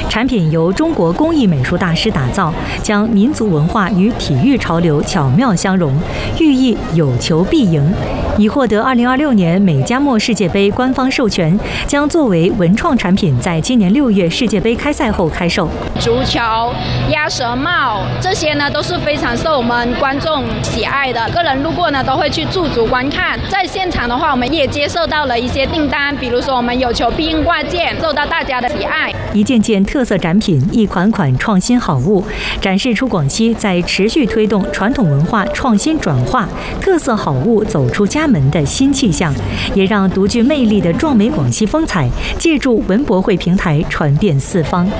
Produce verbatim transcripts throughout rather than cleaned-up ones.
产品由中国工艺美术大师打造，将民族文化与体育潮流巧妙相融，寓意有求必赢。已获得二零二六年美加墨世界杯官方授权，将作为文创产品，在今年六月世界杯开赛后开售。 足球、鸭舌帽这些呢，都是非常受我们观众喜爱的。个人路过呢，都会去驻足观看。在现场的话，我们也接受到了一些订单，比如说我们有求必应挂件，受到大家的喜爱。 一件件特色展品，一款款创新好物，展示出广西在持续推动传统文化创新转化、特色好物走出家门的新气象，也让独具魅力的壮美广西风采借助文博会平台传遍四方。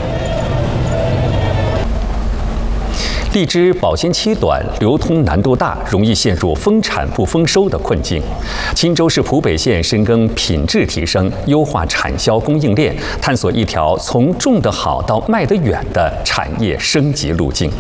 荔枝保鲜期短，流通难度大，容易陷入丰产不丰收的困境。钦州市浦北县深耕品质提升，优化产销供应链，探索一条从种得好到卖得远的产业升级路径。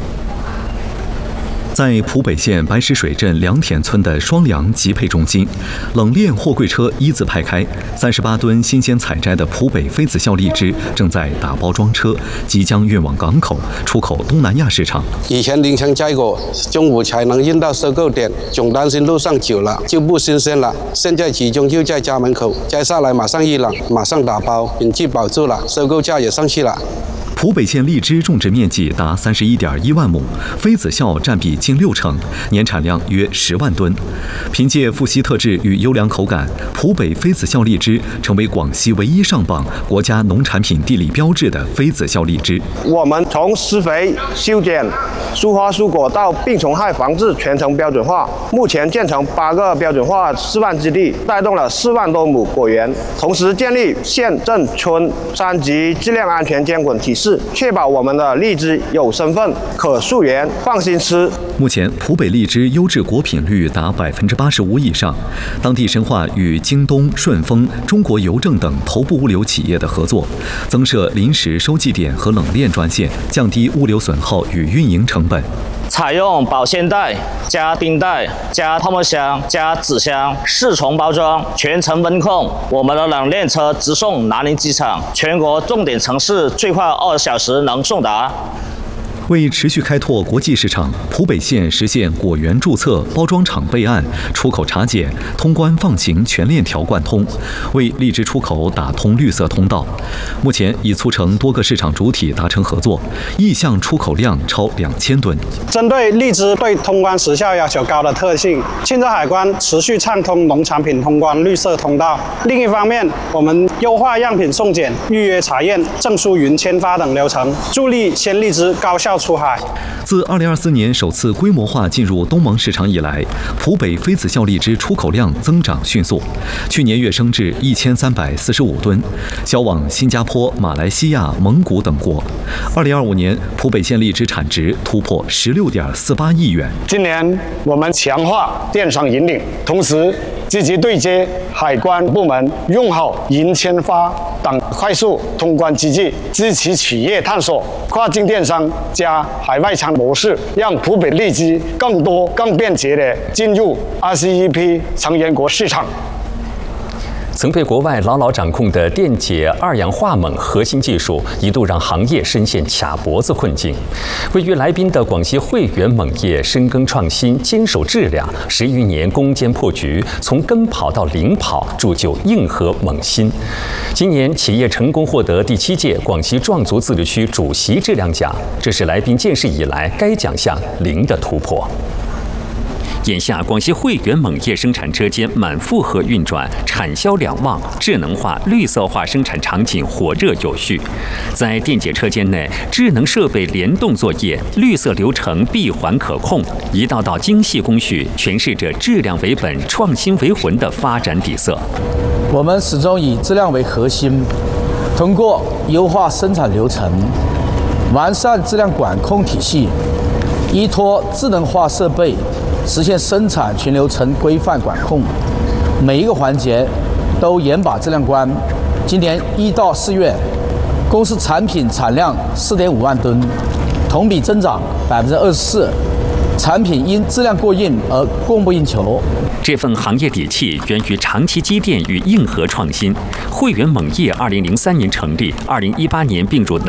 在浦北县白石水镇良田村的双粮集配中心，冷链货柜车一字排开，三十八吨新鲜采摘的浦北妃子笑荔枝正在打包装车，即将运往港口，出口东南亚市场。 以前凌晨摘果，中午才能运到收购点，总担心路上久了就不新鲜了。现在集中就在家门口，摘下来马上一冷，马上打包，品质保住了，收购价也上去了。 浦北县荔枝种植面积达三十一点一万亩，妃子笑占比近六成，年产量约十万吨。凭借富硒特质与优良口感，浦北妃子笑荔枝成为广西唯一上榜国家农产品地理标志的妃子笑荔枝。 我们从施肥、修剪、疏花疏果到病虫害防治全程标准化，目前建成八个标准化示范基地，带动了四万多亩果园，同时建立县、镇、村三级质量安全监管体系。确保我们的荔枝有身份、可溯源、放心吃。 目前，浦北荔枝优质果品率达百分之八十五以上。当地深化与京东、顺丰、中国邮政等头部物流企业的合作，增设临时收寄点和冷链专线，降低物流损耗与运营成本。 采用保鲜袋、加冰袋、加泡沫箱、加纸箱四重包装，全程温控。我们的冷链车直送南宁机场，全国重点城市最快二十小时能送达。 为持续开拓国际市场，浦北县实现果园注册、包装厂备案、出口查检、通关放行全链条贯通，为荔枝出口打通绿色通道。目前已促成多个市场主体达成合作，意向出口量超两千吨。 针对荔枝对通关时效要求高的特性，钦州海关持续畅通农产品通关绿色通道。另一方面，我们优化样品送检、预约查验、证书云签发等流程，助力鲜荔枝高效出海。 自二零二四年首次规模化进入东盟市场以来，浦北妃子笑荔枝出口量增长迅速，去年跃升至一千三百四十五吨，销往新加坡、马来西亚、蒙古等国。二零二五年，浦北县荔枝产值突破十六点四八亿元。 今年我们强化电商引领，同时积极对接海关部门，用好银签发等快速通关机制，支持企业探索跨境电商加海外仓模式，让浦北荔枝更多、更便捷地进入 R C E P 成员国市场。 曾被国外牢牢掌控的电解二氧化锰核心技术，一度让行业深陷卡脖子困境。位于来宾的广西汇源锰业深耕创新，坚守质量，十余年攻坚破局，从跟跑到领跑，铸就硬核锰芯。今年，企业成功获得第七届广西壮族自治区主席质量奖，这是来宾建市以来该奖项零的突破。眼下，广西汇源锰业生产车间满负荷运转，产销两旺，智能化、绿色化生产场景火热有序。在电解车间内，智能设备联动作业，绿色流程闭环可控，一道道精细工序诠释着质量为本、创新为魂的发展底色。 我们始终以质量为核心，通过优化生产流程、完善质量管控体系，依托智能化设备，实现生产全流程规范管控，每一个环节都严把质量关。今年一到四月，公司产品产量四点五万吨，同比增长百分之二十四。产品因质量过硬而供不应求。 这份行业底气源于长期积淀与硬核创新。汇源锰业二零零三年成立，二零一八年并入